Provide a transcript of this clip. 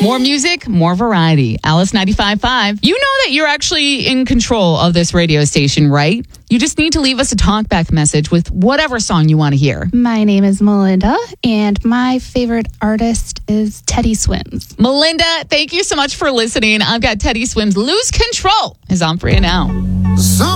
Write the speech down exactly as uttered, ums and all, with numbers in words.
More music, more variety. Alice ninety-five point five. You know that you're actually in control of this radio station, right? You just need to leave us a talkback message with whatever song you want to hear. My name is Melinda, and my favorite artist is Teddy Swims. Melinda, thank you so much for listening. I've got Teddy Swims' Lose Control is on for you now.